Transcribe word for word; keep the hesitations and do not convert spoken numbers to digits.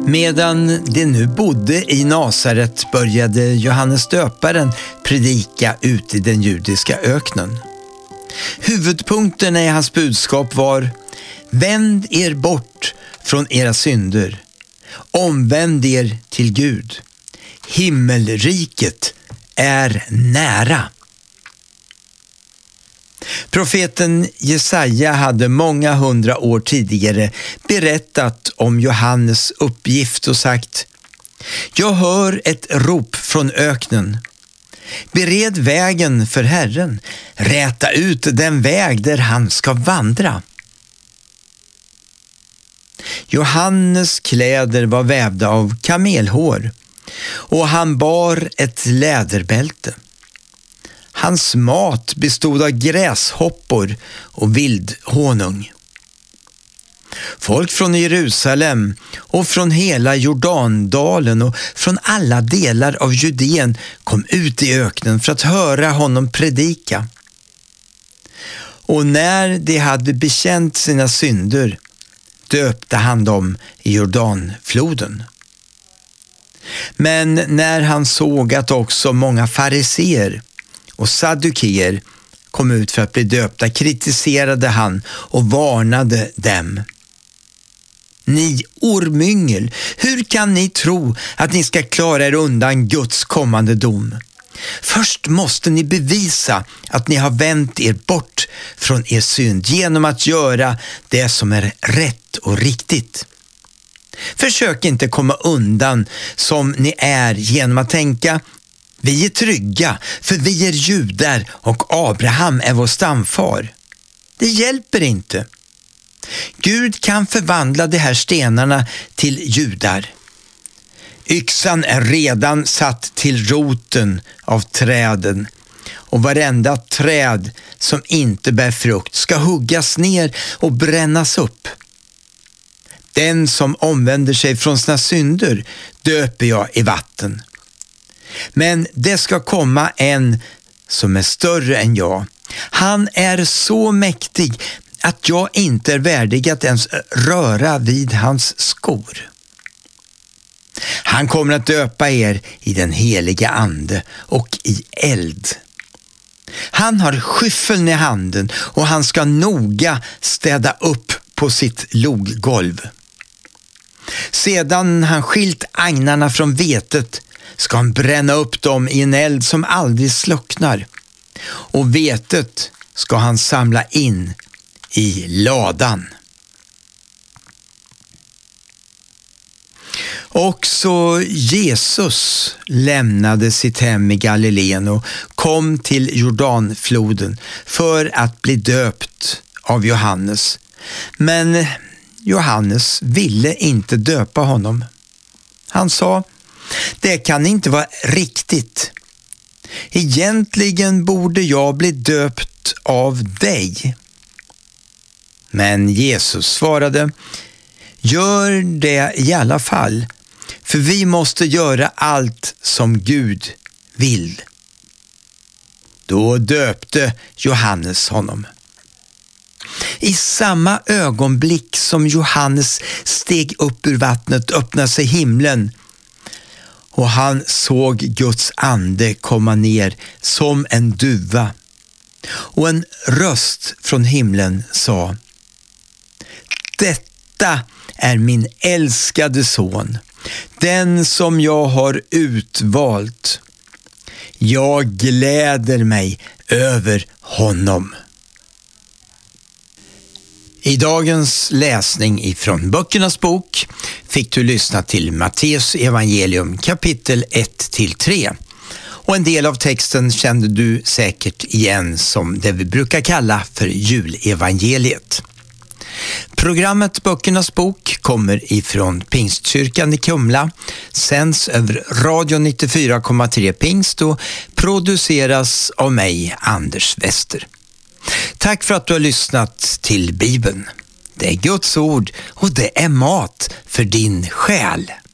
Medan de nu bodde i Nasaret började Johannes döparen predika ut i den judiska öknen. Huvudpunkterna i hans budskap var: vänd er bort från era synder, omvänd er till Gud. Himmelriket är nära. Profeten Jesaja hade många hundra år tidigare berättat om Johannes uppgift och sagt: jag hör ett rop från öknen. Bered vägen för Herren, räta ut den väg där han ska vandra. Johannes kläder var vävda av kamelhår och han bar ett läderbälte. Hans mat bestod av gräshoppor och vild honung. Folk från Jerusalem och från hela Jordandalen och från alla delar av Judeen kom ut i öknen för att höra honom predika. Och när de hade bekänt sina synder döpte han dem i Jordanfloden. Men när han såg att också många fariseer och saddukeer kom ut för att bli döpta kritiserade han och varnade dem. Ni ormyngel, hur kan ni tro att ni ska klara er undan Guds kommande dom? Först måste ni bevisa att ni har vänt er bort från er synd genom att göra det som är rätt och riktigt. Försök inte komma undan som ni är genom att tänka: vi är trygga för vi är judar och Abraham är vår stamfar. Det hjälper inte. Gud kan förvandla de här stenarna till judar. Yxan är redan satt till roten av träden och varenda träd som inte bär frukt ska huggas ner och brännas upp. Den som omvänder sig från sina synder döper jag i vatten. Men det ska komma en som är större än jag. Han är så mäktig att jag inte är värdig att ens röra vid hans skor. Han kommer att döpa er i den heliga ande och i eld. Han har skyffeln i handen och han ska noga städa upp på sitt loggolv. Sedan han skilt agnarna från vetet ska han bränna upp dem i en eld som aldrig slocknar. Och vetet ska han samla in i ladan. Också Jesus lämnade sitt hem i Galileen och kom till Jordanfloden för att bli döpt av Johannes. Men Johannes ville inte döpa honom. Han sa: det kan inte vara riktigt. Egentligen borde jag bli döpt av dig. Men Jesus svarade: gör det i alla fall, för vi måste göra allt som Gud vill. Då döpte Johannes honom. I samma ögonblick som Johannes steg upp ur vattnet öppnade sig himlen och han såg Guds ande komma ner som en duva. Och en röst från himlen sa: detta är min älskade son, den som jag har utvalt. Jag gläder mig över honom. I dagens läsning ifrån Böckernas bok fick du lyssna till Matteus evangelium kapitel ett till tre. Och en del av texten kände du säkert igen som det vi brukar kalla för julevangeliet. Programmet Böckernas bok kommer ifrån Pingstkyrkan i Kumla, sänds över Radio nittiofyra komma tre Pingst och produceras av mig, Anders Wester. Tack för att du har lyssnat till Bibeln. Det är Guds ord och det är mat för din själ.